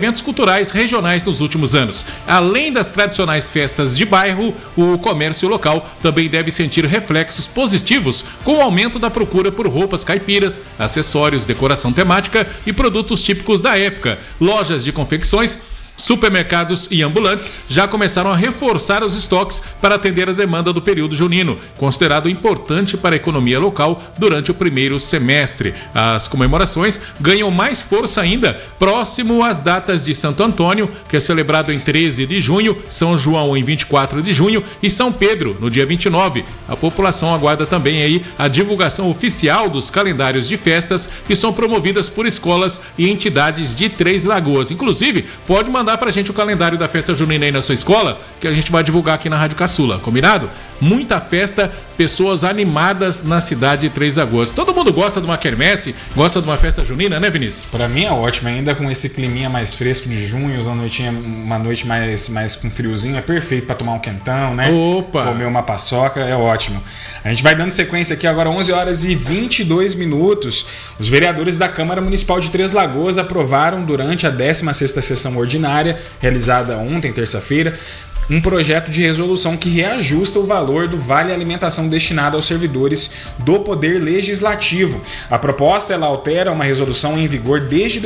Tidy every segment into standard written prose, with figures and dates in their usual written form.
eventos culturais regionais nos últimos anos. Além das tradicionais festas de bairro, o comércio local também deve sentir reflexos positivos com o aumento da procura por roupas caipiras, acessórios, decoração temática e produtos típicos da época. Lojas de confecções, supermercados e ambulantes já começaram a reforçar os estoques para atender a demanda do período junino, considerado importante para a economia local durante o primeiro semestre. As comemorações ganham mais força ainda próximo às datas de Santo Antônio, que é celebrado em 13 de junho, São João em 24 de junho e São Pedro no dia 29. A população aguarda também aí a divulgação oficial dos calendários de festas que são promovidas por escolas e entidades de Três Lagoas. Inclusive, pode mandar pra gente o calendário da festa junina aí na sua escola, que a gente vai divulgar aqui na Rádio Caçula, combinado? Muita festa, pessoas animadas na cidade de Três Lagoas. Todo mundo gosta de uma quermesse, gosta de uma festa junina, né, Vinícius? Pra mim é ótimo, ainda com esse climinha mais fresco de junho, uma noite mais com friozinho, é perfeito pra tomar um quentão, né? Opa! Comer uma paçoca, é ótimo. A gente vai dando sequência aqui agora, 11 horas e 22 minutos. Os vereadores da Câmara Municipal de Três Lagoas aprovaram durante a 16ª sessão ordinária, realizada ontem, terça-feira, um projeto de resolução que reajusta o valor do Vale Alimentação destinado aos servidores do Poder Legislativo. A proposta ela altera uma resolução em vigor desde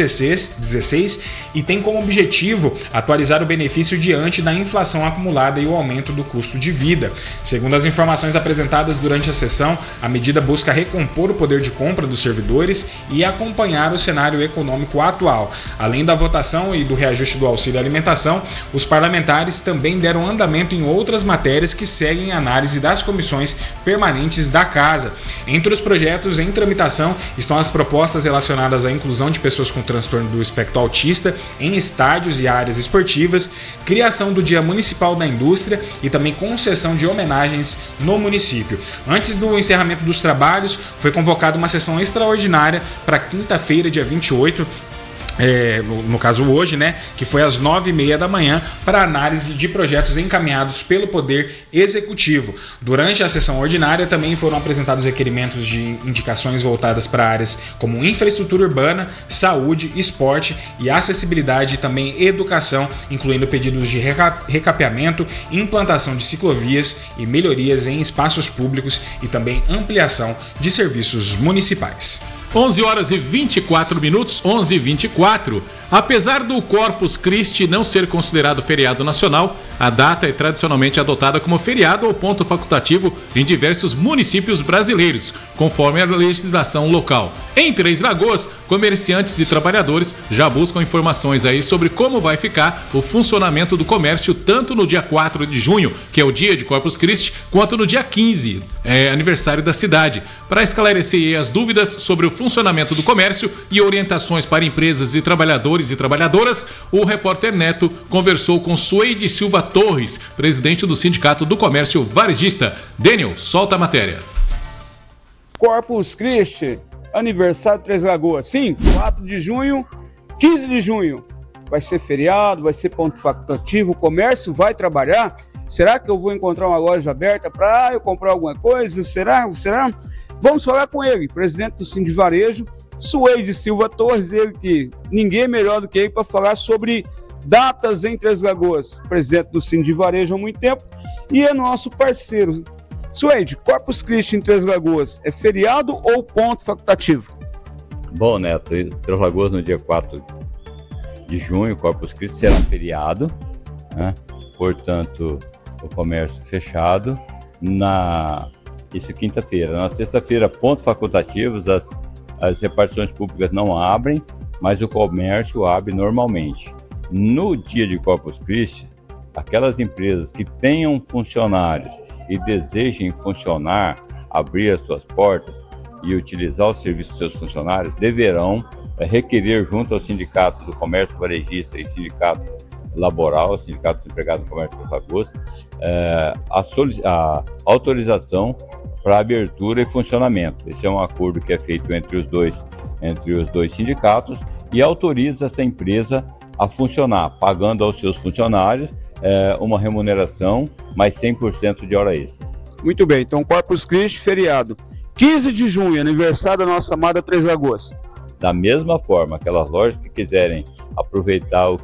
2016 e tem como objetivo atualizar o benefício diante da inflação acumulada e o aumento do custo de vida. Segundo as informações apresentadas durante a sessão, a medida busca recompor o poder de compra dos servidores e acompanhar o cenário econômico atual. Além da votação e do reajuste do auxílio alimentação, os parlamentares também deram andamento em outras matérias que seguem a análise das comissões permanentes da Casa. Entre os projetos em tramitação estão as propostas relacionadas à inclusão de pessoas com transtorno do espectro autista em estádios e áreas esportivas, criação do Dia Municipal da Indústria e também concessão de homenagens no município. Antes do encerramento dos trabalhos, foi convocada uma sessão extraordinária para quinta-feira, dia 28, no caso hoje, né, que foi às 9h30 da manhã, para análise de projetos encaminhados pelo Poder Executivo. Durante a sessão ordinária também foram apresentados requerimentos de indicações voltadas para áreas como infraestrutura urbana, saúde, esporte e acessibilidade e também educação, incluindo pedidos de recapeamento, implantação de ciclovias e melhorias em espaços públicos e também ampliação de serviços municipais. 11 horas e 24 minutos, 11h24. Apesar do Corpus Christi não ser considerado feriado nacional, a data é tradicionalmente adotada como feriado ou ponto facultativo em diversos municípios brasileiros, conforme a legislação local. Em Três Lagoas, comerciantes e trabalhadores já buscam informações aí sobre como vai ficar o funcionamento do comércio tanto no dia 4 de junho, que é o dia de Corpus Christi, quanto no dia 15, aniversário da cidade. Para esclarecer as dúvidas sobre o funcionamento do comércio e orientações para empresas e trabalhadores e trabalhadoras, o repórter Neto conversou com Sueide Silva Torres, presidente do Sindicato do Comércio Varejista. Daniel, solta a matéria. Corpus Christi, aniversário de Três Lagoas. Sim, 4 de junho, 15 de junho. Vai ser feriado, vai ser ponto facultativo, o comércio vai trabalhar. Será que eu vou encontrar uma loja aberta para eu comprar alguma coisa? Será? Vamos falar com ele, presidente do Sindicato de Varejo, Sueide Silva Torres, ele que ninguém melhor do que ele para falar sobre datas em Três Lagoas, presidente do Sindicato de Varejo há muito tempo e é nosso parceiro. Sueide, Corpus Christi em Três Lagoas é feriado ou ponto facultativo? Bom, Neto, Três Lagoas no dia 4 de junho, Corpus Christi será feriado, né? Portanto, o comércio fechado. Isso quinta-feira. Na sexta-feira, pontos facultativos, as repartições públicas não abrem, mas o comércio abre normalmente. No dia de Corpus Christi, aquelas empresas que tenham funcionários e desejem funcionar, abrir as suas portas e utilizar o serviço dos seus funcionários, deverão requerer junto ao Sindicato do Comércio Varejista e Sindicato Laboral, Sindicato dos Empregados do Comércio de Lagoas, a autorização para abertura e funcionamento. Esse é um acordo que é feito entre os dois sindicatos e autoriza essa empresa a funcionar, pagando aos seus funcionários uma remuneração mais 100% de hora extra. Muito bem, então Corpus Christi, feriado. 15 de junho, aniversário da nossa amada Três Lagoas. Da mesma forma, aquelas lojas que quiserem aproveitar o